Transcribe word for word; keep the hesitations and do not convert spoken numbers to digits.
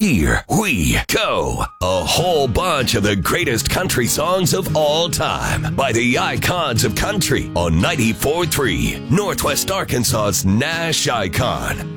Here we go. A whole bunch of the greatest country songs of all time by the icons of country on ninety-four point three, Northwest Arkansas's Nash Icon.